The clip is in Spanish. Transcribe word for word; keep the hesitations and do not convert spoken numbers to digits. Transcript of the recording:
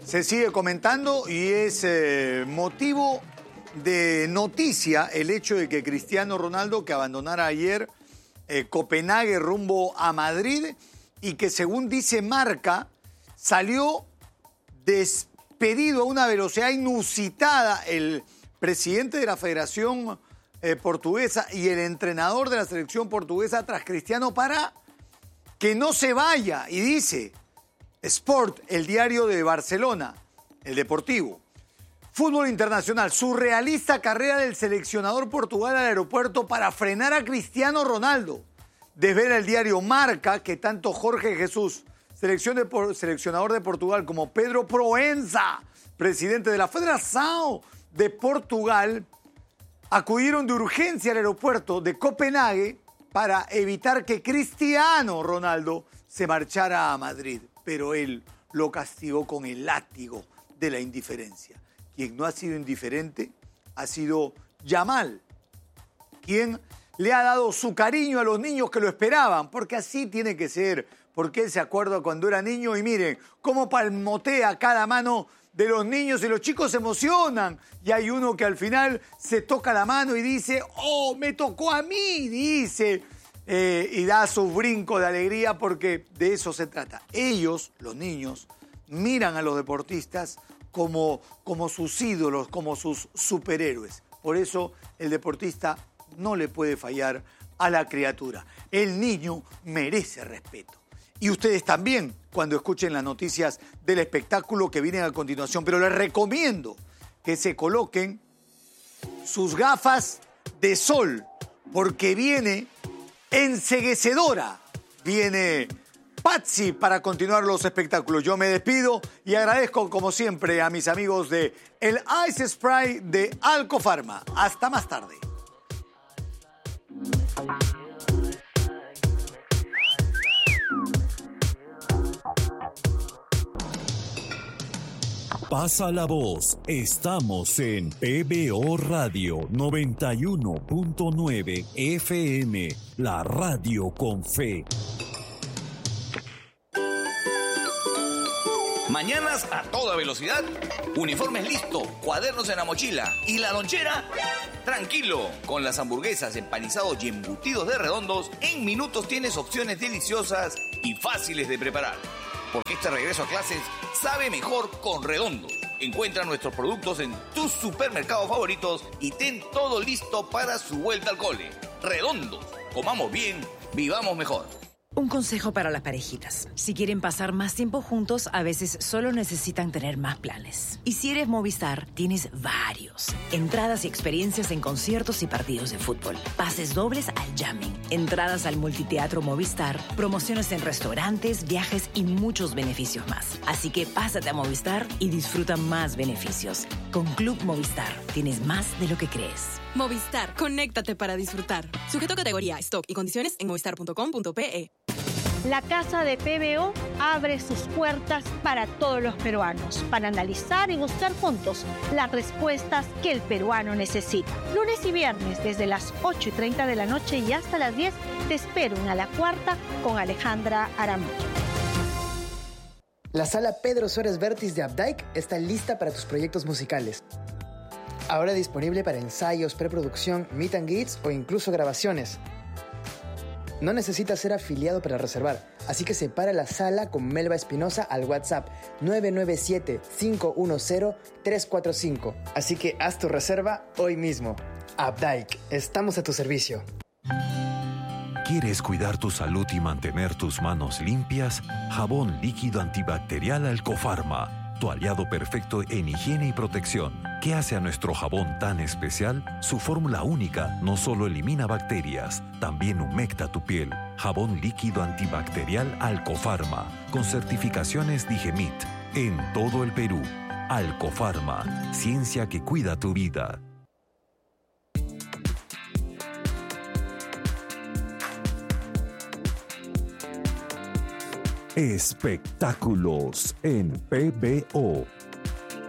se sigue comentando y es eh, motivo de noticia el hecho de que Cristiano Ronaldo, que abandonara ayer eh, Copenhague rumbo a Madrid y que según dice Marca, salió despedido a una velocidad inusitada el presidente de la Federación eh, Portuguesa y el entrenador de la selección portuguesa tras Cristiano para que no se vaya. Y dice Sport, el diario de Barcelona, el deportivo. Fútbol internacional, surrealista carrera del seleccionador Portugal al aeropuerto para frenar a Cristiano Ronaldo. Desvela el diario Marca que tanto Jorge Jesús, selección de, seleccionador de Portugal, como Pedro Proenza, presidente de la Federación de Portugal, acudieron de urgencia al aeropuerto de Copenhague para evitar que Cristiano Ronaldo se marchara a Madrid. Pero él lo castigó con el látigo de la indiferencia. Quien no ha sido indiferente ha sido Yamal, quien le ha dado su cariño a los niños que lo esperaban, porque así tiene que ser, porque él se acuerda cuando era niño y miren cómo palmotea cada mano de los niños y los chicos se emocionan. Y hay uno que al final se toca la mano y dice, ¡oh, me tocó a mí!, dice, eh, y da su brinco de alegría porque de eso se trata. Ellos, los niños, miran a los deportistas como, como sus ídolos, como sus superhéroes. Por eso el deportista no le puede fallar a la criatura. El niño merece respeto. Y ustedes también, cuando escuchen las noticias del espectáculo que vienen a continuación. Pero les recomiendo que se coloquen sus gafas de sol, porque viene enceguecedora. Viene Patsy para continuar los espectáculos. Yo me despido y agradezco, como siempre, a mis amigos de el Ice Spray de Alcofarma. Hasta más tarde. Pasa la voz. Estamos en P B O Radio noventa y uno punto nueve F M, la radio con fe. Mañanas a toda velocidad, uniformes listos, cuadernos en la mochila y la lonchera. Tranquilo, con las hamburguesas, empanizados y embutidos de Redondos, en minutos tienes opciones deliciosas y fáciles de preparar. Porque este regreso a clases sabe mejor con Redondos. Encuentra nuestros productos en tus supermercados favoritos y ten todo listo para su vuelta al cole. Redondos, comamos bien, vivamos mejor. Un consejo para las parejitas. Si quieren pasar más tiempo juntos, a veces solo necesitan tener más planes. Y si eres Movistar, tienes varios. Entradas y experiencias en conciertos y partidos de fútbol. Pases dobles al jamming. Entradas al multiteatro Movistar. Promociones en restaurantes, viajes y muchos beneficios más. Así que pásate a Movistar y disfruta más beneficios. Con Club Movistar, tienes más de lo que crees. Movistar, conéctate para disfrutar. Sujeto a categoría, stock y condiciones en movistar punto com punto pe. La Casa de P B O abre sus puertas para todos los peruanos, para analizar y buscar juntos las respuestas que el peruano necesita. Lunes y viernes, desde las ocho y treinta de la noche y hasta las diez, te espero en A la Cuarta con Alejandra Aramillo. La sala Pedro Suárez Vértiz de Updike está lista para tus proyectos musicales. Ahora disponible para ensayos, preproducción, meet and greets o incluso grabaciones. No necesitas ser afiliado para reservar, así que separa la sala con Melba Espinosa al WhatsApp nueve nueve siete, cinco uno cero, tres cuatro cinco. Así que haz tu reserva hoy mismo. Updike, estamos a tu servicio. ¿Quieres cuidar tu salud y mantener tus manos limpias? Jabón líquido antibacterial Alcofarma, tu aliado perfecto en higiene y protección. ¿Qué hace a nuestro jabón tan especial? Su fórmula única no solo elimina bacterias, también humecta tu piel. Jabón líquido antibacterial Alcofarma, con certificaciones Digemit, en todo el Perú. Alcofarma, ciencia que cuida tu vida. Espectáculos en P B O.